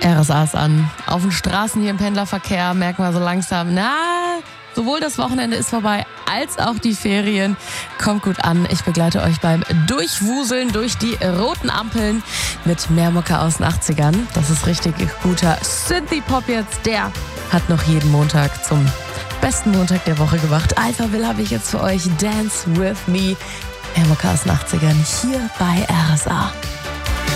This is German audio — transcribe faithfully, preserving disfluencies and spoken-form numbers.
R S A ist an. Auf den Straßen hier im Pendlerverkehr merken wir so langsam, na, sowohl das Wochenende ist vorbei, als auch die Ferien. Kommt gut an. Ich begleite euch beim Durchwuseln durch die roten Ampeln mit mehr Mucke aus den achtzigern. Das ist richtig guter Synthie-Pop jetzt. Der hat noch jeden Montag zum besten Montag der Woche gemacht. Alphaville habe ich jetzt für euch. Dance with me. Mehr Mucke aus den achtzigern hier bei R S A.